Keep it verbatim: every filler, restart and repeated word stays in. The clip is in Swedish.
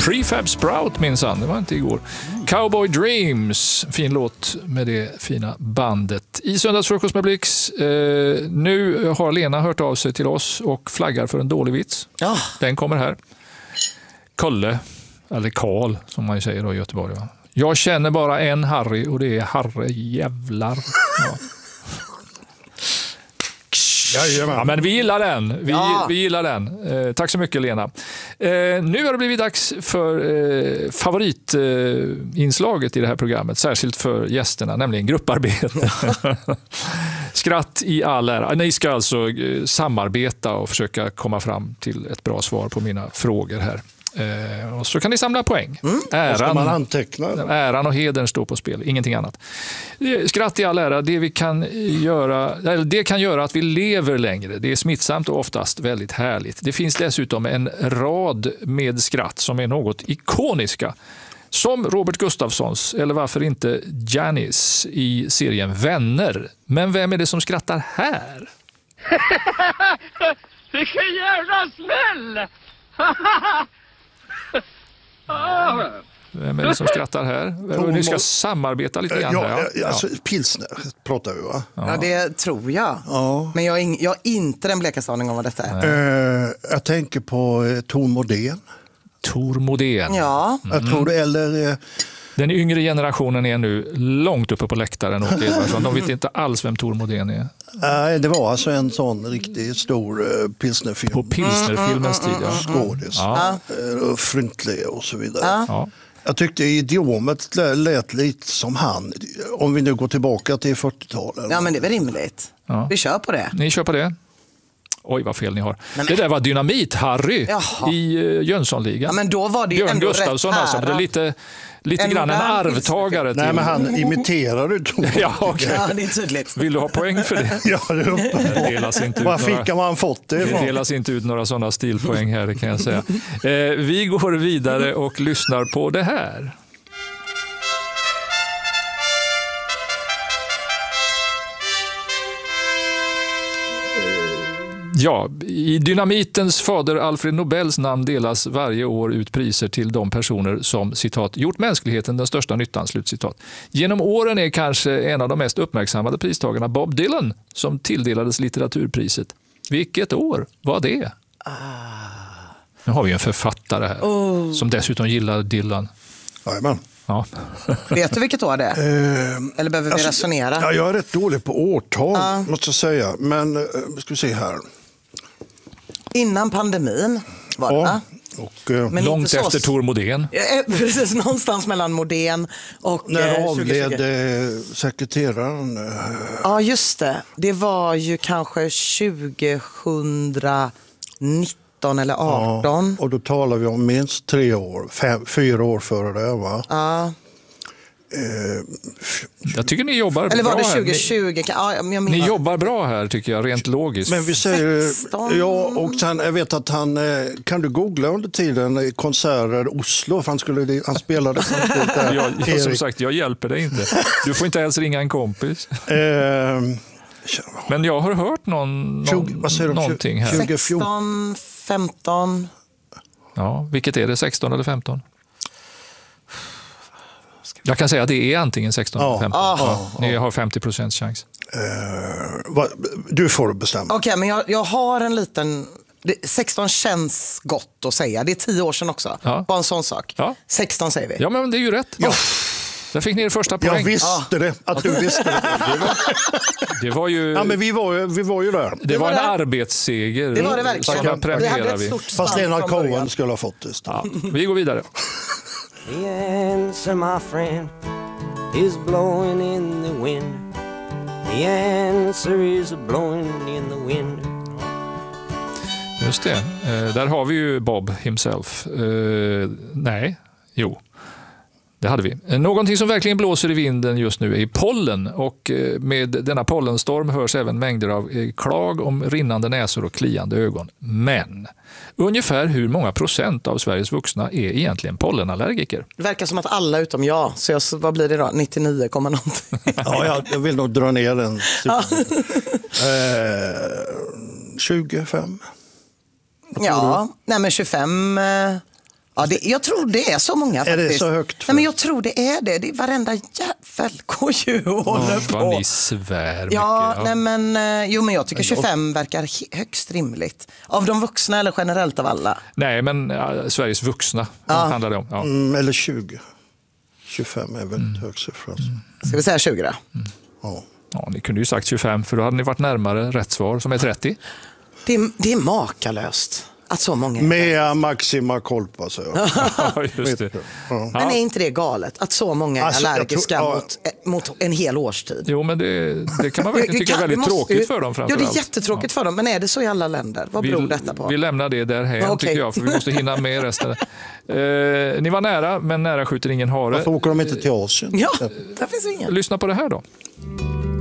Prefab Sprout minsann, det var inte igår. Cowboy Dreams, fin låt med det fina bandet. I söndagsfrukost med Blix. Eh, nu har Lena hört av sig till oss och flaggar för en dålig vits. Ja. Den kommer här. Kalle, eller Karl som man ju säger då i Göteborg. Va? Jag känner bara en Harry och det är Harry jävlar. Ja. Ja, men vi gillar den. Vi, Ja. vi gillar den. Eh, tack så mycket, Lena. Eh, nu har det blivit dags för eh, favoritinslaget eh, i det här programmet, särskilt för gästerna, nämligen grupparbete. Skratt i all ära. Ni ska alltså eh, samarbeta och försöka komma fram till ett bra svar på mina frågor här. Eh, och så kan ni samla poäng. Mm. Äran, man anteckna, äran och hedern står på spel, ingenting annat. Eh, Skratt i all ära, det, vi kan göra, eller det kan göra att vi lever längre. Det är smittsamt och oftast väldigt härligt. Det finns dessutom en rad med skratt som är något ikoniska. Som Robert Gustafssons, eller varför inte Janis i serien Vänner. Men vem är det som skrattar här? Vilken jävla smäll! Vem är det som skrattar här? Ni ska samarbeta lite grann. Ja, här, ja. alltså, pilsner pratar vi, va? Ja. ja, det tror jag. Ja. Men jag har, ing- jag har inte den blekaste aning om vad detta är. Uh, jag tänker på uh, Tor Modén. Tor Modén. Ja. Mm. Jag tror det, eller... Uh, Den yngre generationen är nu långt uppe på läktaren och de vet inte alls vem Tor Modén är. Nej, uh, det var alltså en sån riktigt stor uh, pilsnerfilm. På pilsnerfilmens tid, ja. Skådis. Ja. Uh, Fryntlig och så vidare. Ja. Ja. Jag tyckte idiomet lät lite som han. Om vi nu går tillbaka till fyrtiotalet. Ja, men det är väl rimligt. Ja. Vi kör på det. Ni kör på det. Oj, vad fel ni har. Men, det där var Dynamit-Harry Jaha. i uh, Jönssonligan. Ja, men då var det ju Björn ändå Gustafsson rätt alltså. nära. Det är lite, lite En grann en modern arvtagare. Till... Nej, men han imiterade Tor. Ja, okay. Ja, det är tydligt. Vill du ha poäng för det? Ja, det är uppenbart. Det delas inte ut Var några... fick man fått det Det ifrån? delas inte ut några sådana stilpoäng här, det kan jag säga. Eh, vi går vidare och lyssnar på det här. Ja, i Dynamitens fader Alfred Nobels namn delas varje år ut priser till de personer som, citat, gjort mänskligheten den största nyttan, slutcitat. Genom åren är kanske en av de mest uppmärksammade pristagarna Bob Dylan som tilldelades litteraturpriset. Vilket år var det? Ah. Nu har vi en författare här oh. som dessutom gillar Dylan. Jajamän. Ja. Vet du vilket år det är? Uh, Eller behöver vi alltså, resonera? Ja, jag är rätt dålig på årtal, uh. måste jag säga. Men uh, ska vi se här. Innan pandemin var det, ja. Och, uh, men långt så... efter Tor Modén. Precis, någonstans mellan Modén och... När eh, avled eh, sekreteraren? Eh. Ja, just det. Det var ju kanske tjugonitton eller arton. Ja, och då talar vi om minst tre år, fem, fyra år före det, va? Ja. Eh, Jag tycker ni jobbar eller var bra det här. tjugohundratjugo? Ni, ja, jag menar... ni jobbar bra här, tycker jag, rent logiskt. Men vi säger, sexton ja, och sen, jag vet att han, kan du googla under tiden i konserter Oslo, för han, skulle, han spelade samtidigt där. jag, jag, som sagt, jag hjälper dig inte. Du får inte ens ringa en kompis. Eh, Men jag har hört någon, någon, tjugo, vad säger de? någonting här. sexton, femton Ja, vilket är det? sexton eller femton? Jag kan säga att det är antingen sexton ja. eller femton. Ah. Ja, ni har femtio procent chans. Eh, va, du får bestämma. Okej, okay, men jag, jag har en liten... Det, sexton känns gott att säga. Det är tio år sedan också. Ja. Bara en sån sak. Ja. sexton säger vi. Ja, men det är ju rätt. Ja. Där fick ni er första poäng. Jag visste Ja. det, att du visste det. Det var, det var ju... Ja, men vi var ju, vi var ju där. Det, det var, var en det. arbetsseger. Det var det verkligen. Som Vi hade premierar ett vi. stort spann Fast Leonard från Cohen början. skulle ha fått det. Ja, vi går vidare. The answer, my friend, is blowing in the wind. The answer is blowing in the wind. Just det. Eh, där har vi ju Bob himself. Eh, nej, jo. Det hade vi. Eh, någonting som verkligen blåser i vinden just nu är pollen. Och eh, med denna pollenstorm hörs även mängder av eh, klag om rinnande näsor och kliande ögon. Men ungefär hur många procent av Sveriges vuxna är egentligen pollenallergiker? Det verkar som att alla utom jag. Så jag, vad blir det då? nittionio komma någonting. Ja, jag, jag vill nog dra ner den. Ja. eh, tjugofem. Ja, nej men tjugofem. Eh, Ja, det, jag tror det är så många faktiskt. Är det så högt? Nej, men jag tror det är det. Det är varenda jävel går ju och håller Vad på. ni svär Ja, mycket. nej, men, eh, jo, men jag tycker tjugofem verkar he- högst rimligt. Av de vuxna eller generellt av alla? Nej, men ja, Sveriges vuxna handlar det om. Ja. Mm, eller tjugo. tjugofem är väldigt mm. hög siffra. Alltså. Ska vi säga tjugo då? Mm. Ja. Ja, ni kunde ju sagt tjugofem, för då hade ni varit närmare rätt svar, som är trettio. Det är, det är makalöst att så många... Mea maxima culpa, säger jag. Ja, just det. Ja. Men är inte det galet att så många är Alltså, jag allergiska tror- ja. mot, eh, mot en hel årstid? Jo, men det, det kan man verkligen Det tycka är kan- väldigt det måste tråkigt ju- för dem Ja, framför det är allt. jättetråkigt för dem. Men är det så i alla länder? Vad beror detta på? Vi lämnar det därhän, Ja, okej. tycker jag, för vi måste hinna med resten. Eh, ni var nära, men nära skjuter ingen hare. Varför åker de inte till Asien? Ja, där finns ingen. Lyssna på det här då.